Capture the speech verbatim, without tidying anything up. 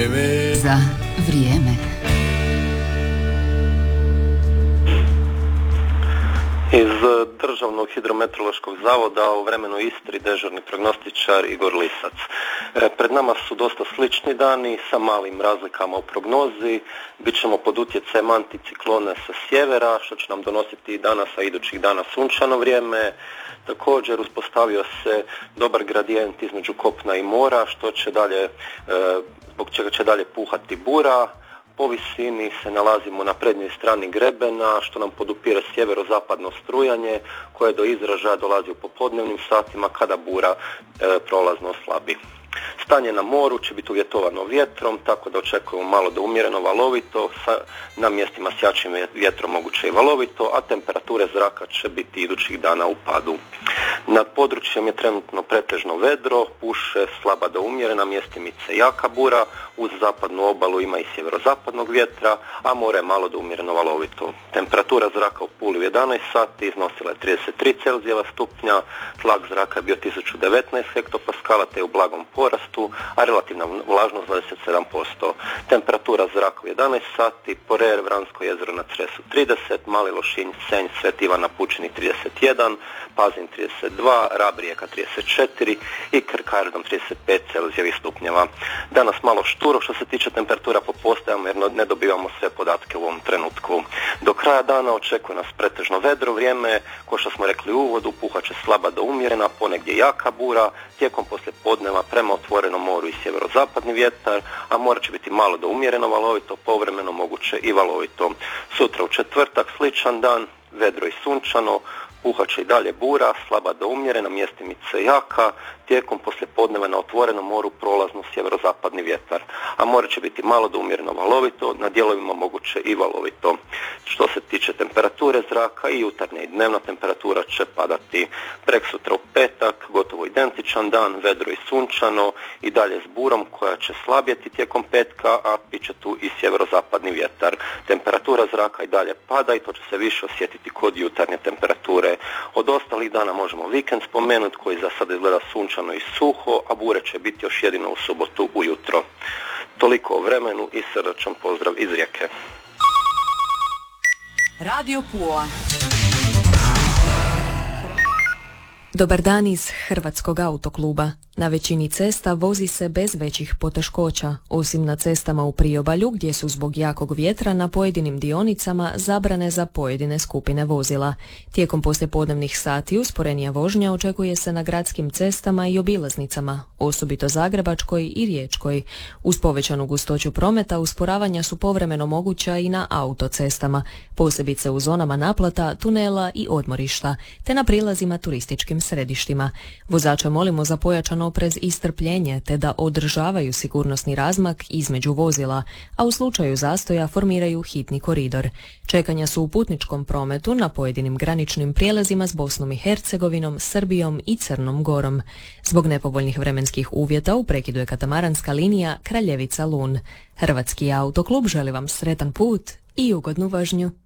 vrijeme. Za vrijeme. Iz Državnog hidrometeorološkog zavoda o vremenu Istri dežurni prognostičar Igor Lisac. E, pred nama su dosta slični dani sa malim razlikama u prognozi. Bićemo pod utjecajem anticiklone sa sjevera, što će nam donositi i danas, a idućih dana sunčano vrijeme. Također uspostavio se dobar gradijent između kopna i mora, što će dalje, e, zbog čega će dalje puhati bura. Po visini se nalazimo na prednjoj strani grebena, što nam podupire sjeverozapadno strujanje koje do izražaja dolazi u popodnevnim satima kada bura e, prolazno oslabi. Stanje na moru će biti uvjetovano vjetrom, tako da očekujemo malo do umjereno valovito, sa, na mjestima s jačim vjetrom moguće i valovito, a temperature zraka će biti idućih dana u padu. Nad područjem je trenutno pretežno vedro, puše slaba do umjerena, mjestimice jaka bura, uz zapadnu obalu ima i sjeverozapadnog vjetra, a more je malo do umjereno valovito. Temperatura zraka u Puli u jedanaest sati iznosila je trideset tri Celzijeva stupnja, tlak zraka je bio tisuću devetnaest hektopaskala te u blagom porastu, a relativna vlažnost dvadeset sedam posto. Temperatura zraka u jedanaest sati, Porer, Vransko jezero na Cresu trideset, Mali Lošinj, Senj, Sveti Ivan na Pučini trideset jedan, Pazin trideset dva, Rab, Rijeka trideset četiri i Krk aerodrom trideset pet Celzijevih stupnjeva. Danas malo šturo što se tiče temperatura po postajama jer ne dobivamo sve podatke u ovom trenutku. Do kraja dana očekuje nas pretežno vedro vrijeme, ko što smo rekli u uvodu, puhat će slaba do umjerena, ponegdje jaka bura, tijekom poslijepodneva prema otvorenom moru i sjeverozapadni vjetar, a more će biti malo do umjereno valovito, povremeno moguće i valovito. Sutra u četvrtak sličan dan, vedro i sunčano, puhat će i dalje bura, slaba do umjerena, mjestimice jaka, tijekom poslijepodneva na otvorenom moru prolazno sjeverozapadni vjetar, a more će biti malo do umjereno valovito, na dijelovima moguće i valovito. Što se tiče temperature zraka, i jutarnja i dnevna temperatura će padati. Preksutra u petak, gotovo identičan dan, vedro i sunčano, i dalje s burom koja će slabjeti tijekom petka, a bit će tu i sjeverozapadni vjetar. Temperatura zraka i dalje pada i to će se više osjetiti kod jutarnje temperature. Od ostalih dana možemo vikend spomenuti koji za sad izgleda sunčano i suho, a bure će biti još jedino u subotu ujutro. Toliko o vremenu i srdačan pozdrav iz Rijeke. Radio Pula. Dobar dan iz Hrvatskog autokluba. Na većini cesta vozi se bez većih poteškoća, osim na cestama u priobalju gdje su zbog jakog vjetra na pojedinim dionicama zabrane za pojedine skupine vozila. Tijekom poslijepodnevnih sati usporenija vožnja očekuje se na gradskim cestama i obilaznicama, osobito Zagrebačkoj i Riječkoj. Uz povećanu gustoću prometa usporavanja su povremeno moguća i na autocestama, posebice u zonama naplata, tunela i odmorišta, te na prilazima turističkim središtima. Vozača molimo za pojačano oprez i strpljenje, te da održavaju sigurnosni razmak između vozila, a u slučaju zastoja formiraju hitni koridor. Čekanja su u putničkom prometu na pojedinim graničnim prijelazima s Bosnom i Hercegovinom, Srbijom i Crnom Gorom. Zbog nepovoljnih vremenskih uvjeta u prekidu je katamaranska linija Kraljevica-Lun. Hrvatski autoklub želi vam sretan put i ugodnu vožnju.